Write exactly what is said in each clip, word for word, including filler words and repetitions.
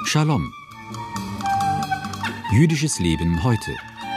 Shalom. Jüdisches Leben heute.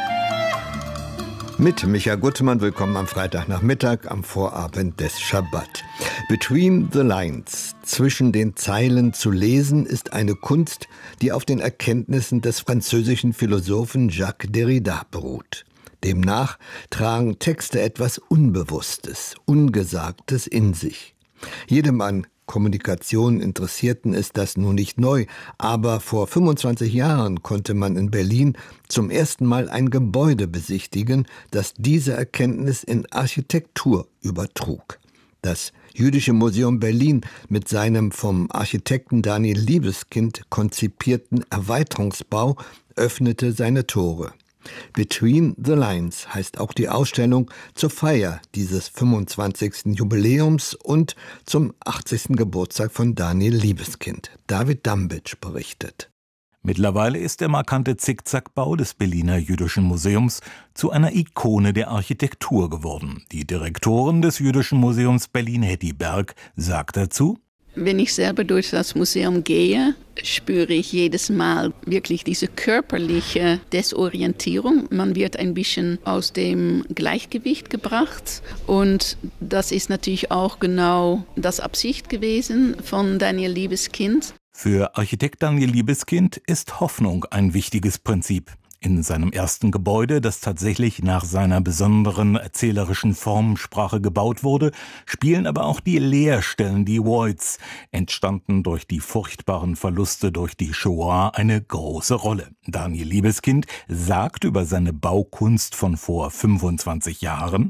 Mit Micha Gutmann, willkommen am Freitagnachmittag, am Vorabend des Schabbat. Between the Lines, zwischen den Zeilen zu lesen, ist eine Kunst, die auf den Erkenntnissen des französischen Philosophen Jacques Derrida beruht. Demnach tragen Texte etwas Unbewusstes, Ungesagtes in sich. Jedem an Kommunikation Interessierten ist das nun nicht neu, aber vor fünfundzwanzig Jahren konnte man in Berlin zum ersten Mal ein Gebäude besichtigen, das diese Erkenntnis in Architektur übertrug. Das Jüdische Museum Berlin mit seinem vom Architekten Daniel Liebeskind konzipierten Erweiterungsbau öffnete seine Tore. Between the Lines heißt auch die Ausstellung zur Feier dieses fünfundzwanzigsten Jubiläums und zum achtzigsten Geburtstag von Daniel Liebeskind. David Dambitsch berichtet. Mittlerweile ist der markante Zickzackbau des Berliner Jüdischen Museums zu einer Ikone der Architektur geworden. Die Direktorin des Jüdischen Museums Berlin, Hetty Berg, sagt dazu: Wenn ich selber durch das Museum gehe, spüre ich jedes Mal wirklich diese körperliche Desorientierung. Man wird ein bisschen aus dem Gleichgewicht gebracht. Und das ist natürlich auch genau das Absicht gewesen von Daniel Liebeskind. Für Architekt Daniel Liebeskind ist Hoffnung ein wichtiges Prinzip. In seinem ersten Gebäude, das tatsächlich nach seiner besonderen erzählerischen Formensprache gebaut wurde, spielen aber auch die Leerstellen, die Voids, entstanden durch die furchtbaren Verluste durch die Shoah, eine große Rolle. Daniel Liebeskind sagt über seine Baukunst von vor fünfundzwanzig Jahren: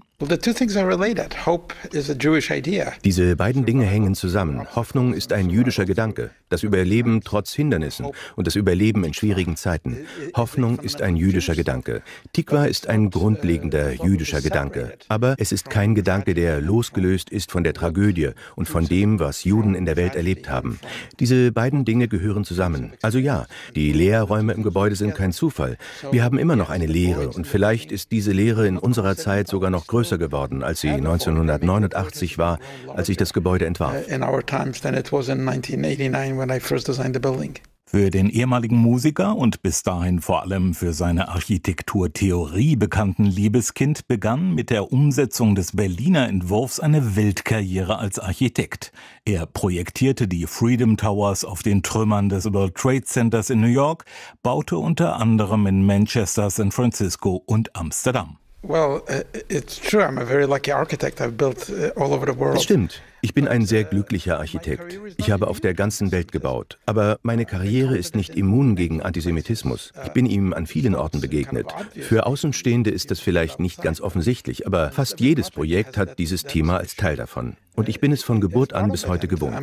Diese beiden Dinge hängen zusammen. Hoffnung ist ein jüdischer Gedanke. Das Überleben trotz Hindernissen und das Überleben in schwierigen Zeiten. Hoffnung ist ein jüdischer Gedanke. Tikva ist ein grundlegender jüdischer Gedanke. Aber es ist kein Gedanke, der losgelöst ist von der Tragödie und von dem, was Juden in der Welt erlebt haben. Diese beiden Dinge gehören zusammen. Also ja, die Leerräume im Gebäude sind kein Zufall. Wir haben immer noch eine Leere und vielleicht ist diese Leere in unserer Zeit sogar noch größer geworden, als sie neunzehnhundertneunundachtzig war, als ich das Gebäude entwarf. Für den ehemaligen Musiker und bis dahin vor allem für seine Architekturtheorie bekannten Liebeskind begann mit der Umsetzung des Berliner Entwurfs eine Weltkarriere als Architekt. Er projektierte die Freedom Towers auf den Trümmern des World Trade Centers in New York, baute unter anderem in Manchester, San Francisco und Amsterdam. Es stimmt. Ich bin ein sehr glücklicher Architekt. Ich habe auf der ganzen Welt gebaut. Aber meine Karriere ist nicht immun gegen Antisemitismus. Ich bin ihm an vielen Orten begegnet. Für Außenstehende ist das vielleicht nicht ganz offensichtlich, aber fast jedes Projekt hat dieses Thema als Teil davon. Und ich bin es von Geburt an bis heute gewohnt.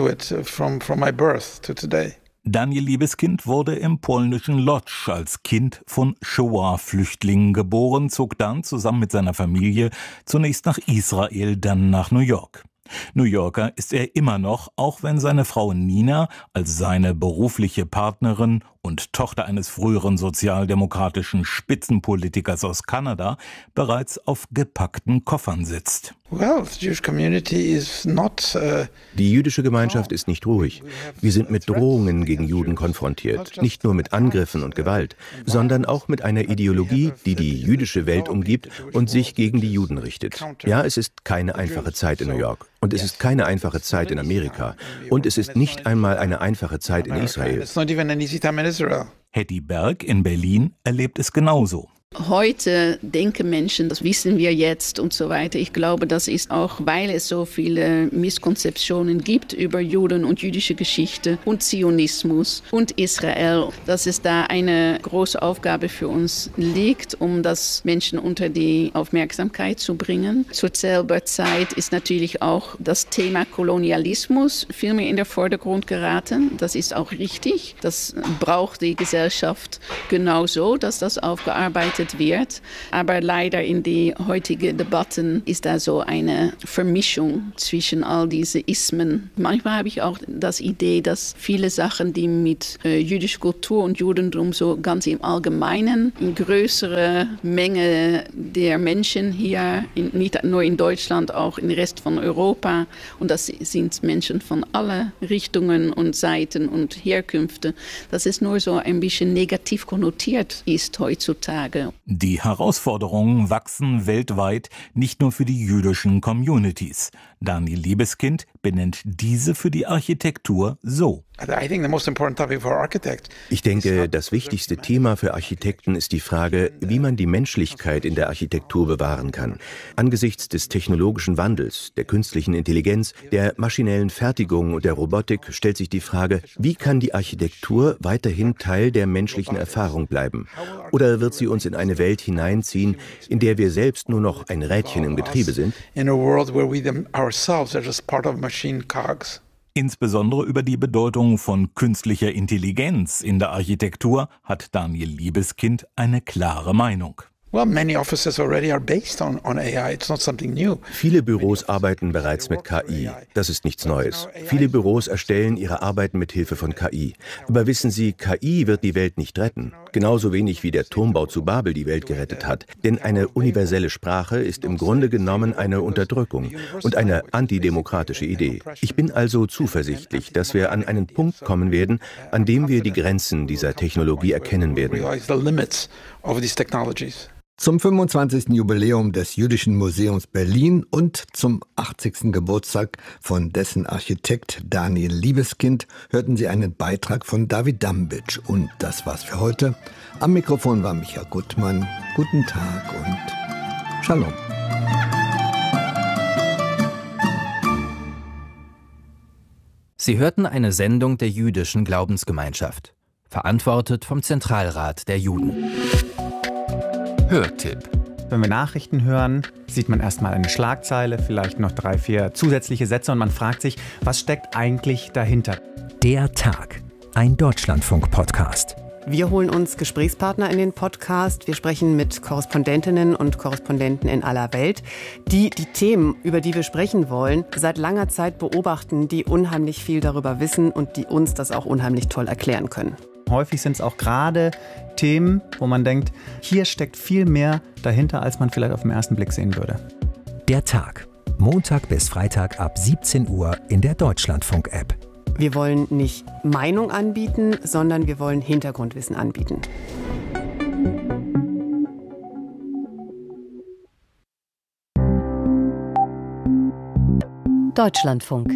Daniel Liebeskind wurde im polnischen Lodz als Kind von Shoah-Flüchtlingen geboren, zog dann zusammen mit seiner Familie zunächst nach Israel, dann nach New York. New Yorker ist er immer noch, auch wenn seine Frau Nina als seine berufliche Partnerin und Tochter eines früheren sozialdemokratischen Spitzenpolitikers aus Kanada bereits auf gepackten Koffern sitzt. Die jüdische Gemeinschaft ist nicht ruhig. Wir sind mit Drohungen gegen Juden konfrontiert. Nicht nur mit Angriffen und Gewalt, sondern auch mit einer Ideologie, die die jüdische Welt umgibt und sich gegen die Juden richtet. Ja, es ist keine einfache Zeit in New York. Und es ist keine einfache Zeit in Amerika. Und es ist nicht einmal eine einfache Zeit in Israel. Hetty Berg in Berlin erlebt es genauso. Heute denken Menschen, das wissen wir jetzt und so weiter. Ich glaube, das ist auch, weil es so viele Misskonzeptionen gibt über Juden und jüdische Geschichte und Zionismus und Israel, dass es da eine große Aufgabe für uns liegt, um das Menschen unter die Aufmerksamkeit zu bringen. Zur selben Zeit ist natürlich auch das Thema Kolonialismus viel mehr in den Vordergrund geraten. Das ist auch richtig. Das braucht die Gesellschaft genauso, dass das aufgearbeitet betrachtet wird. Aber leider in die heutigen Debatten ist da so eine Vermischung zwischen all diese Ismen. Manchmal habe ich auch das Idee, dass viele Sachen, die mit äh, jüdischer Kultur und Judentum so ganz im Allgemeinen in größere Menge der Menschen hier, in, nicht nur in Deutschland, auch im Rest von Europa, und das sind Menschen von allen Richtungen und Seiten und Herkünften, dass es nur so ein bisschen negativ konnotiert ist heutzutage. Die Herausforderungen wachsen weltweit, nicht nur für die jüdischen Communities. Daniel Liebeskind benennt diese für die Architektur so. Ich denke, das wichtigste Thema für Architekten ist die Frage, wie man die Menschlichkeit in der Architektur bewahren kann. Angesichts des technologischen Wandels, der künstlichen Intelligenz, der maschinellen Fertigung und der Robotik stellt sich die Frage, wie kann die Architektur weiterhin Teil der menschlichen Erfahrung bleiben? Oder wird sie uns in eine Welt hineinziehen, in der wir selbst nur noch ein Rädchen im Getriebe sind? Insbesondere über die Bedeutung von künstlicher Intelligenz in der Architektur hat Daniel Liebeskind eine klare Meinung. Viele Büros arbeiten bereits mit K I. Das ist nichts Neues. Viele Büros erstellen ihre Arbeiten mit Hilfe von K I. Aber wissen Sie, K I wird die Welt nicht retten. Genauso wenig wie der Turmbau zu Babel die Welt gerettet hat. Denn eine universelle Sprache ist im Grunde genommen eine Unterdrückung und eine antidemokratische Idee. Ich bin also zuversichtlich, dass wir an einen Punkt kommen werden, an dem wir die Grenzen dieser Technologie erkennen werden. Zum fünfundzwanzigsten Jubiläum des Jüdischen Museums Berlin und zum achtzigsten Geburtstag von dessen Architekt Daniel Liebeskind hörten Sie einen Beitrag von David Dambitsch. Und das war's für heute. Am Mikrofon war Micha Gutmann. Guten Tag und Shalom. Sie hörten eine Sendung der Jüdischen Glaubensgemeinschaft, verantwortet vom Zentralrat der Juden. Hörtipp. Wenn wir Nachrichten hören, sieht man erstmal eine Schlagzeile, vielleicht noch drei, vier zusätzliche Sätze und man fragt sich, was steckt eigentlich dahinter? Der Tag, ein Deutschlandfunk-Podcast. Wir holen uns Gesprächspartner in den Podcast. Wir sprechen mit Korrespondentinnen und Korrespondenten in aller Welt, die die Themen, über die wir sprechen wollen, seit langer Zeit beobachten, die unheimlich viel darüber wissen und die uns das auch unheimlich toll erklären können. Häufig sind es auch gerade Themen, wo man denkt, hier steckt viel mehr dahinter, als man vielleicht auf den ersten Blick sehen würde. Der Tag, Montag bis Freitag ab siebzehn Uhr in der Deutschlandfunk-App. Wir wollen nicht Meinung anbieten, sondern wir wollen Hintergrundwissen anbieten. Deutschlandfunk.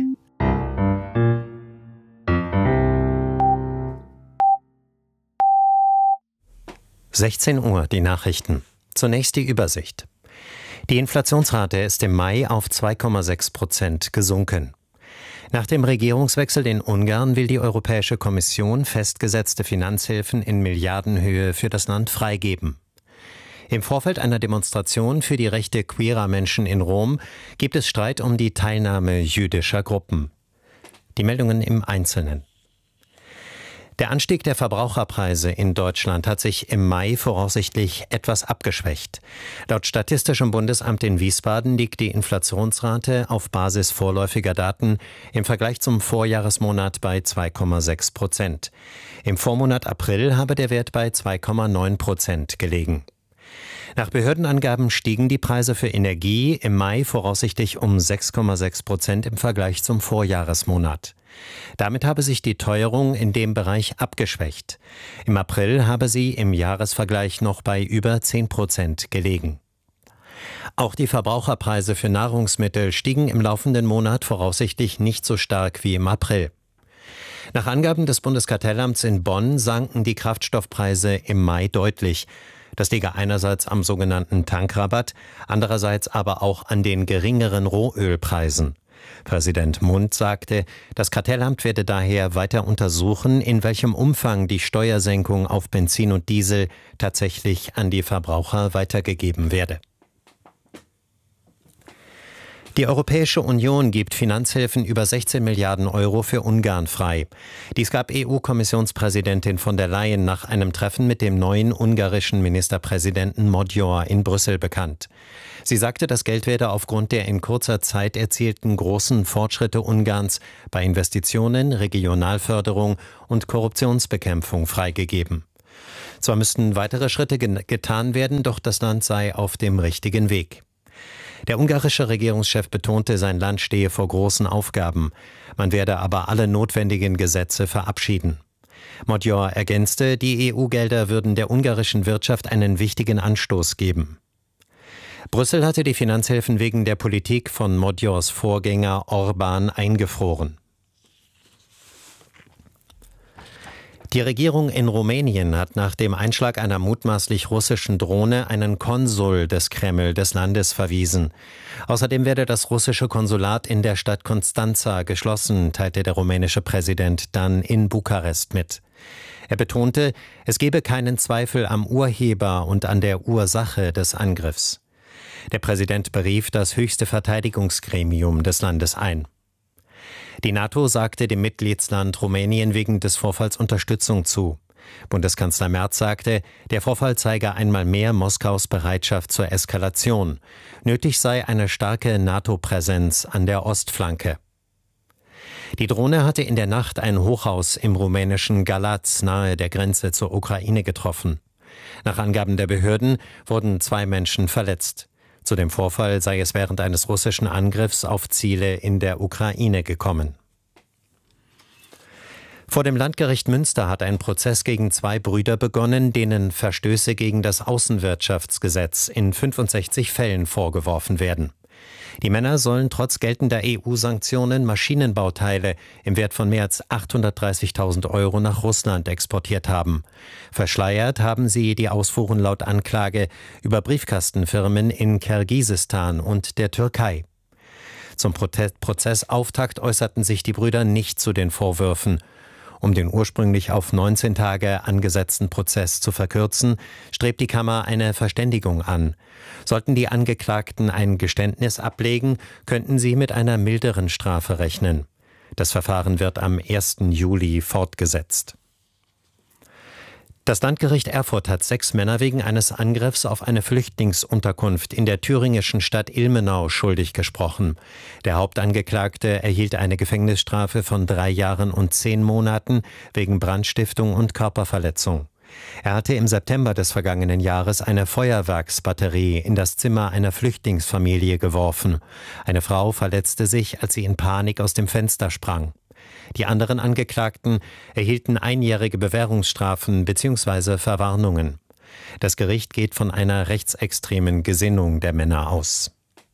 sechzehn Uhr, die Nachrichten. Zunächst die Übersicht. Die Inflationsrate ist im Mai auf zwei Komma sechs Prozent gesunken. Nach dem Regierungswechsel in Ungarn will die Europäische Kommission festgesetzte Finanzhilfen in Milliardenhöhe für das Land freigeben. Im Vorfeld einer Demonstration für die Rechte queerer Menschen in Rom gibt es Streit um die Teilnahme jüdischer Gruppen. Die Meldungen im Einzelnen. Der Anstieg der Verbraucherpreise in Deutschland hat sich im Mai voraussichtlich etwas abgeschwächt. Laut Statistischem Bundesamt in Wiesbaden liegt die Inflationsrate auf Basis vorläufiger Daten im Vergleich zum Vorjahresmonat bei zwei Komma sechs Prozent. Im Vormonat April habe der Wert bei zwei Komma neun Prozent gelegen. Nach Behördenangaben stiegen die Preise für Energie im Mai voraussichtlich um sechs Komma sechs Prozent im Vergleich zum Vorjahresmonat. Damit habe sich die Teuerung in dem Bereich abgeschwächt. Im April habe sie im Jahresvergleich noch bei über zehn Prozent gelegen. Auch die Verbraucherpreise für Nahrungsmittel stiegen im laufenden Monat voraussichtlich nicht so stark wie im April. Nach Angaben des Bundeskartellamts in Bonn sanken die Kraftstoffpreise im Mai deutlich. Das liege einerseits am sogenannten Tankrabatt, andererseits aber auch an den geringeren Rohölpreisen. Präsident Mundt sagte, das Kartellamt werde daher weiter untersuchen, in welchem Umfang die Steuersenkung auf Benzin und Diesel tatsächlich an die Verbraucher weitergegeben werde. Die Europäische Union gibt Finanzhilfen über sechzehn Milliarden Euro für Ungarn frei. Dies gab E U-Kommissionspräsidentin von der Leyen nach einem Treffen mit dem neuen ungarischen Ministerpräsidenten Magyar in Brüssel bekannt. Sie sagte, das Geld werde aufgrund der in kurzer Zeit erzielten großen Fortschritte Ungarns bei Investitionen, Regionalförderung und Korruptionsbekämpfung freigegeben. Zwar müssten weitere Schritte getan werden, doch das Land sei auf dem richtigen Weg. Der ungarische Regierungschef betonte, sein Land stehe vor großen Aufgaben. Man werde aber alle notwendigen Gesetze verabschieden. Magyar ergänzte, die E U-Gelder würden der ungarischen Wirtschaft einen wichtigen Anstoß geben. Brüssel hatte die Finanzhilfen wegen der Politik von Magyars Vorgänger Orbán eingefroren. Die Regierung in Rumänien hat nach dem Einschlag einer mutmaßlich russischen Drohne einen Konsul des Kreml des Landes verwiesen. Außerdem werde das russische Konsulat in der Stadt Constanța geschlossen, teilte der rumänische Präsident dann in Bukarest mit. Er betonte, es gebe keinen Zweifel am Urheber und an der Ursache des Angriffs. Der Präsident berief das höchste Verteidigungsgremium des Landes ein. Die NATO sagte dem Mitgliedsland Rumänien wegen des Vorfalls Unterstützung zu. Bundeskanzler Merz sagte, der Vorfall zeige einmal mehr Moskaus Bereitschaft zur Eskalation. Nötig sei eine starke NATO-Präsenz an der Ostflanke. Die Drohne hatte in der Nacht ein Hochhaus im rumänischen Galați nahe der Grenze zur Ukraine getroffen. Nach Angaben der Behörden wurden zwei Menschen verletzt. Zu dem Vorfall sei es während eines russischen Angriffs auf Ziele in der Ukraine gekommen. Vor dem Landgericht Münster hat ein Prozess gegen zwei Brüder begonnen, denen Verstöße gegen das Außenwirtschaftsgesetz in fünfundsechzig Fällen vorgeworfen werden. Die Männer sollen trotz geltender E U-Sanktionen Maschinenbauteile im Wert von mehr als achthundertdreißigtausend Euro nach Russland exportiert haben. Verschleiert haben sie die Ausfuhren laut Anklage über Briefkastenfirmen in Kirgisistan und der Türkei. Zum Prozessauftakt äußerten sich die Brüder nicht zu den Vorwürfen. Um den ursprünglich auf neunzehn Tage angesetzten Prozess zu verkürzen, strebt die Kammer eine Verständigung an. Sollten die Angeklagten ein Geständnis ablegen, könnten sie mit einer milderen Strafe rechnen. Das Verfahren wird am ersten Juli fortgesetzt. Das Landgericht Erfurt hat sechs Männer wegen eines Angriffs auf eine Flüchtlingsunterkunft in der thüringischen Stadt Ilmenau schuldig gesprochen. Der Hauptangeklagte erhielt eine Gefängnisstrafe von drei Jahren und zehn Monaten wegen Brandstiftung und Körperverletzung. Er hatte im September des vergangenen Jahres eine Feuerwerksbatterie in das Zimmer einer Flüchtlingsfamilie geworfen. Eine Frau verletzte sich, als sie in Panik aus dem Fenster sprang. Die anderen Angeklagten erhielten einjährige Bewährungsstrafen bzw. Verwarnungen. Das Gericht geht von einer rechtsextremen Gesinnung der Männer aus.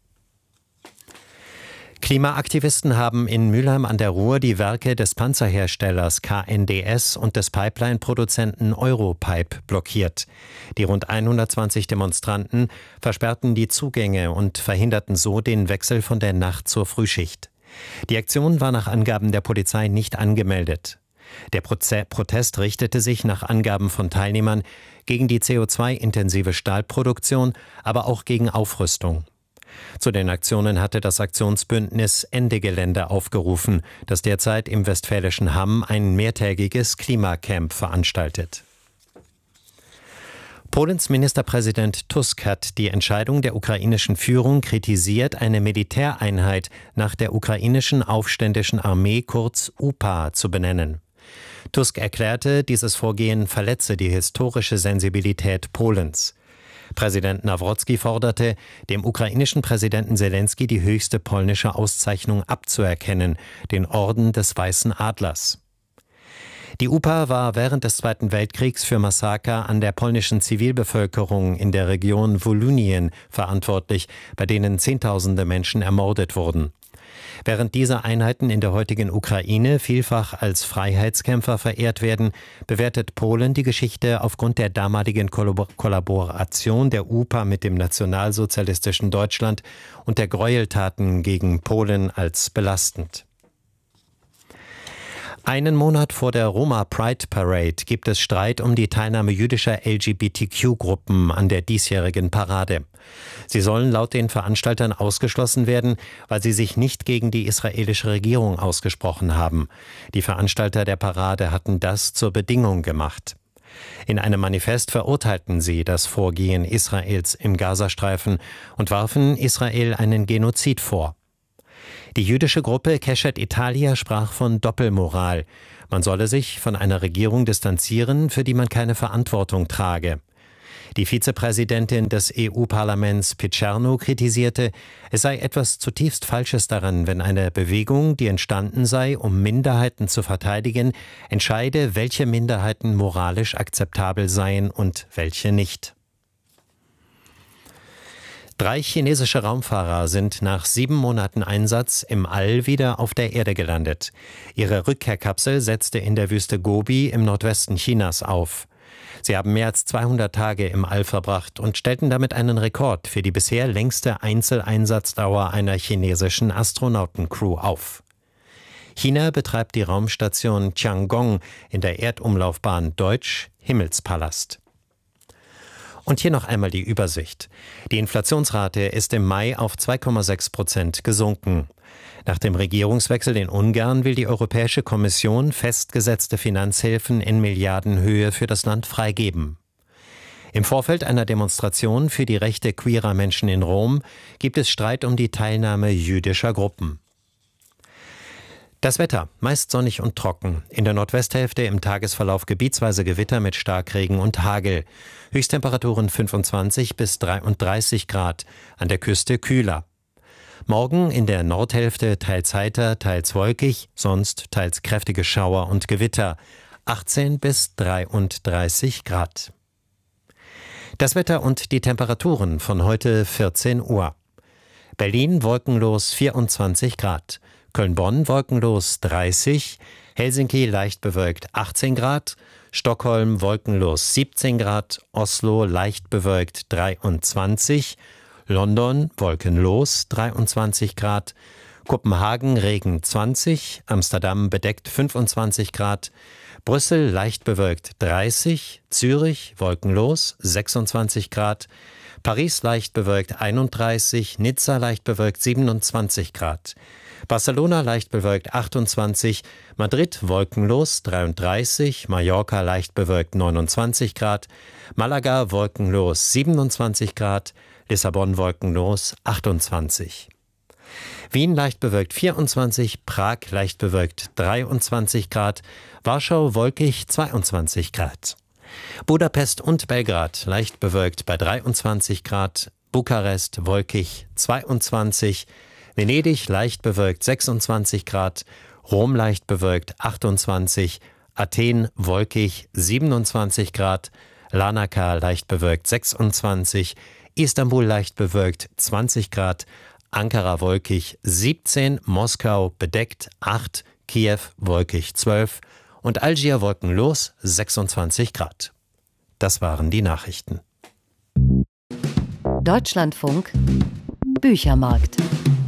Klimaaktivisten haben in Mülheim an der Ruhr die Werke des Panzerherstellers K N D S und des Pipeline-Produzenten Europipe blockiert. Die rund hundertzwanzig Demonstranten versperrten die Zugänge und verhinderten so den Wechsel von der Nacht zur Frühschicht. Die Aktion war nach Angaben der Polizei nicht angemeldet. Der Proze- Protest richtete sich nach Angaben von Teilnehmern gegen die C O zwei intensive Stahlproduktion, aber auch gegen Aufrüstung. Zu den Aktionen hatte das Aktionsbündnis Ende Gelände aufgerufen, das derzeit im westfälischen Hamm ein mehrtägiges Klimacamp veranstaltet. Polens Ministerpräsident Tusk hat die Entscheidung der ukrainischen Führung kritisiert, eine Militäreinheit nach der ukrainischen aufständischen Armee, kurz U P A, zu benennen. Tusk erklärte, dieses Vorgehen verletze die historische Sensibilität Polens. Präsident Nawrocki forderte, dem ukrainischen Präsidenten Selensky die höchste polnische Auszeichnung abzuerkennen, den Orden des Weißen Adlers. Die U P A war während des Zweiten Weltkriegs für Massaker an der polnischen Zivilbevölkerung in der Region Wolynien verantwortlich, bei denen Zehntausende Menschen ermordet wurden. Während diese Einheiten in der heutigen Ukraine vielfach als Freiheitskämpfer verehrt werden, bewertet Polen die Geschichte aufgrund der damaligen Kollaboration der U P A mit dem nationalsozialistischen Deutschland und der Gräueltaten gegen Polen als belastend. Einen Monat vor der Roma Pride Parade gibt es Streit um die Teilnahme jüdischer L G B T Q-Gruppen an der diesjährigen Parade. Sie sollen laut den Veranstaltern ausgeschlossen werden, weil sie sich nicht gegen die israelische Regierung ausgesprochen haben. Die Veranstalter der Parade hatten das zur Bedingung gemacht. In einem Manifest verurteilten sie das Vorgehen Israels im Gazastreifen und warfen Israel einen Genozid vor. Die jüdische Gruppe Keshet Italia sprach von Doppelmoral. Man solle sich von einer Regierung distanzieren, für die man keine Verantwortung trage. Die Vizepräsidentin des E U-Parlaments Picerno kritisierte, es sei etwas zutiefst Falsches daran, wenn eine Bewegung, die entstanden sei, um Minderheiten zu verteidigen, entscheide, welche Minderheiten moralisch akzeptabel seien und welche nicht. Drei chinesische Raumfahrer sind nach sieben Monaten Einsatz im All wieder auf der Erde gelandet. Ihre Rückkehrkapsel setzte in der Wüste Gobi im Nordwesten Chinas auf. Sie haben mehr als zweihundert Tage im All verbracht und stellten damit einen Rekord für die bisher längste Einzeleinsatzdauer einer chinesischen Astronautencrew auf. China betreibt die Raumstation Tiangong in der Erdumlaufbahn, deutsch Himmelspalast. Und hier noch einmal die Übersicht. Die Inflationsrate ist im Mai auf zwei Komma sechs Prozent gesunken. Nach dem Regierungswechsel in Ungarn will die Europäische Kommission festgesetzte Finanzhilfen in Milliardenhöhe für das Land freigeben. Im Vorfeld einer Demonstration für die Rechte queerer Menschen in Rom gibt es Streit um die Teilnahme jüdischer Gruppen. Das Wetter, meist sonnig und trocken. In der Nordwesthälfte im Tagesverlauf gebietsweise Gewitter mit Starkregen und Hagel. Höchsttemperaturen fünfundzwanzig bis dreiunddreißig Grad, an der Küste kühler. Morgen in der Nordhälfte teils heiter, teils wolkig, sonst teils kräftige Schauer und Gewitter. achtzehn bis dreiunddreißig Grad. Das Wetter und die Temperaturen von heute vierzehn Uhr. Berlin wolkenlos vierundzwanzig Grad. Köln-Bonn wolkenlos dreißig, Helsinki leicht bewölkt achtzehn Grad, Stockholm wolkenlos siebzehn Grad, Oslo leicht bewölkt dreiundzwanzig, London wolkenlos dreiundzwanzig Grad, Kopenhagen Regen zwanzig, Amsterdam bedeckt fünfundzwanzig Grad, Brüssel leicht bewölkt dreißig, Zürich wolkenlos sechsundzwanzig Grad, Paris leicht bewölkt einunddreißig, Nizza leicht bewölkt siebenundzwanzig Grad. Barcelona leicht bewölkt achtundzwanzig, Madrid wolkenlos dreiunddreißig, Mallorca leicht bewölkt neunundzwanzig Grad, Malaga wolkenlos siebenundzwanzig Grad, Lissabon wolkenlos achtundzwanzig. Wien leicht bewölkt vierundzwanzig, Prag leicht bewölkt dreiundzwanzig Grad, Warschau wolkig zweiundzwanzig Grad. Budapest und Belgrad leicht bewölkt bei dreiundzwanzig Grad, Bukarest wolkig zweiundzwanzig, Venedig leicht bewölkt sechsundzwanzig Grad, Rom leicht bewölkt achtundzwanzig, Athen wolkig siebenundzwanzig Grad, Larnaca leicht bewölkt sechsundzwanzig, Istanbul leicht bewölkt zwanzig Grad, Ankara wolkig siebzehn, Moskau bedeckt acht, Kiew wolkig zwölf und Algier wolkenlos sechsundzwanzig Grad. Das waren die Nachrichten. Deutschlandfunk Büchermarkt.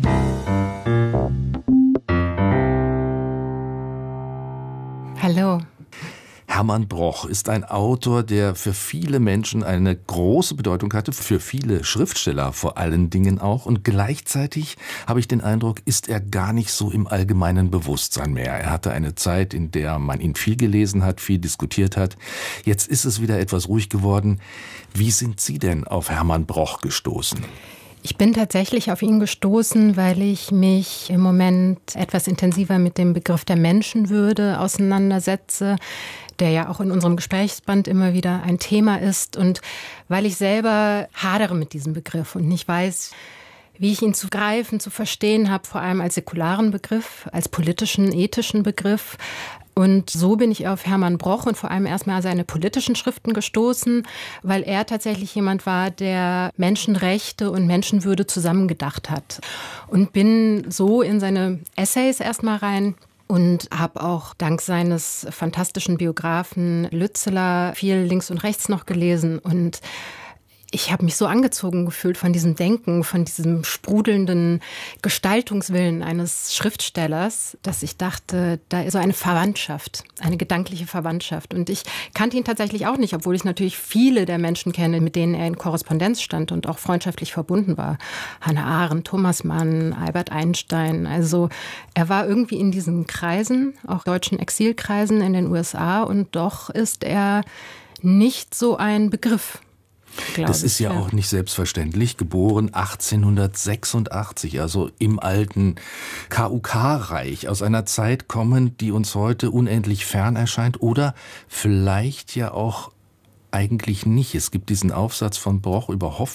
Hallo. Hermann Broch ist ein Autor, der für viele Menschen eine große Bedeutung hatte, für viele Schriftsteller vor allen Dingen auch. Und gleichzeitig habe ich den Eindruck, ist er gar nicht so im allgemeinen Bewusstsein mehr. Er hatte eine Zeit, in der man ihn viel gelesen hat, viel diskutiert hat. Jetzt ist es wieder etwas ruhig geworden. Wie sind Sie denn auf Hermann Broch gestoßen? Ich bin tatsächlich auf ihn gestoßen, weil ich mich im Moment etwas intensiver mit dem Begriff der Menschenwürde auseinandersetze, der ja auch in unserem Gesprächsband immer wieder ein Thema ist und weil ich selber hadere mit diesem Begriff und nicht weiß, wie ich ihn zu greifen, zu verstehen habe, vor allem als säkularen Begriff, als politischen, ethischen Begriff. Und so bin ich auf Hermann Broch und vor allem erstmal seine politischen Schriften gestoßen, weil er tatsächlich jemand war, der Menschenrechte und Menschenwürde zusammengedacht hat. Und bin so in seine Essays erstmal rein und habe auch dank seines fantastischen Biografen Lützeler viel links und rechts noch gelesen. Und ich habe mich so angezogen gefühlt von diesem Denken, von diesem sprudelnden Gestaltungswillen eines Schriftstellers, dass ich dachte, da ist so eine Verwandtschaft, eine gedankliche Verwandtschaft. Und ich kannte ihn tatsächlich auch nicht, obwohl ich natürlich viele der Menschen kenne, mit denen er in Korrespondenz stand und auch freundschaftlich verbunden war. Hannah Arendt, Thomas Mann, Albert Einstein. Also er war irgendwie in diesen Kreisen, auch deutschen Exilkreisen in den U S A, und doch ist er nicht so ein Begriff. Das ist ja, ja auch nicht selbstverständlich. Geboren achtzehnhundertsechsundachtzig, also im alten K U K-Reich, aus einer Zeit kommen, die uns heute unendlich fern erscheint oder vielleicht ja auch eigentlich nicht. Es gibt diesen Aufsatz von Broch über Hoffmann,